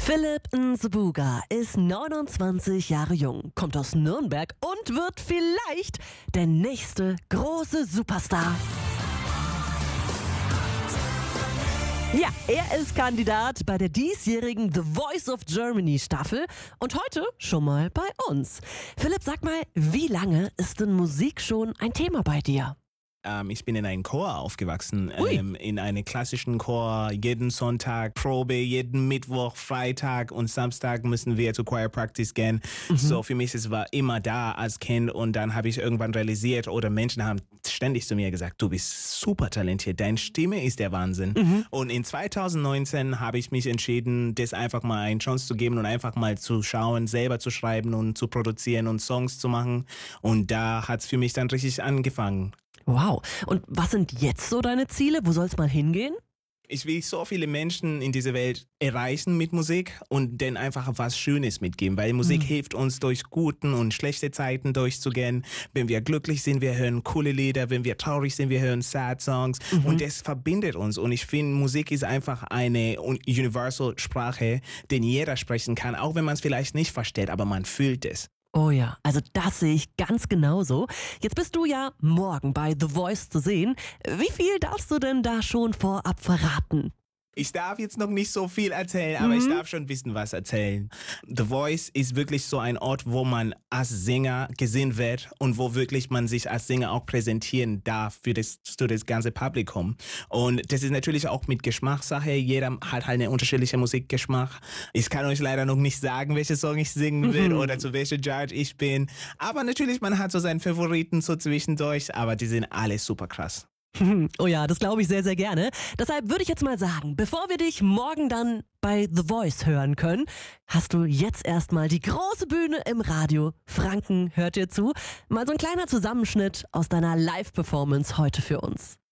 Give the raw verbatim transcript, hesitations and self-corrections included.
Philipp Nzubuga ist neunundzwanzig Jahre jung, kommt aus Nürnberg und wird vielleicht der nächste große Superstar. Ja, er ist Kandidat bei der diesjährigen The Voice of Germany Staffel und heute schon mal bei uns. Philipp, sag mal, wie lange ist denn Musik schon ein Thema bei dir? Ähm, ich bin in einem Chor aufgewachsen, Ui. ähm, in einem klassischen Chor. Jeden Sonntag Probe, jeden Mittwoch, Freitag und Samstag müssen wir zu Choir Practice gehen. Mhm. So für mich, es war immer da als Kind und dann habe ich irgendwann realisiert oder Menschen haben ständig zu mir gesagt, du bist super talentiert, deine Stimme ist der Wahnsinn. Mhm. Und in zweitausendneunzehn habe ich mich entschieden, das einfach mal eine Chance zu geben und einfach mal zu schauen, selber zu schreiben und zu produzieren und Songs zu machen. Und da hat es für mich dann richtig angefangen. Wow. Und was sind jetzt so deine Ziele? Wo soll es mal hingehen? Ich will so viele Menschen in dieser Welt erreichen mit Musik und denen einfach was Schönes mitgeben, weil Musik Mhm. hilft uns durch guten und schlechte Zeiten durchzugehen. Wenn wir glücklich sind, wir hören coole Lieder, wenn wir traurig sind, wir hören Sad Songs Mhm. und das verbindet uns und ich finde, Musik ist einfach eine universal Sprache, den jeder sprechen kann, auch wenn man es vielleicht nicht versteht, aber man fühlt es. Oh ja, also das sehe ich ganz genauso. Jetzt bist du ja morgen bei The Voice zu sehen. Wie viel darfst du denn da schon vorab verraten? Ich darf jetzt noch nicht so viel erzählen, aber Mhm. ich darf schon ein bisschen was erzählen. The Voice ist wirklich so ein Ort, wo man als Sänger gesehen wird und wo wirklich man sich als Sänger auch präsentieren darf für das, für das ganze Publikum. Und das ist natürlich auch mit Geschmackssache. Jeder hat halt einen unterschiedlichen Musikgeschmack. Ich kann euch leider noch nicht sagen, welche Song ich singen will Mhm. oder zu welcher Judge ich bin. Aber natürlich, man hat so seinen Favoriten so zwischendurch, aber die sind alle super krass. Oh ja, das glaube ich sehr, sehr gerne. Deshalb würde ich jetzt mal sagen, bevor wir dich morgen dann bei The Voice hören können, hast du jetzt erstmal die große Bühne im Radio. Franken hört dir zu. Mal so ein kleiner Zusammenschnitt aus deiner Live-Performance heute für uns.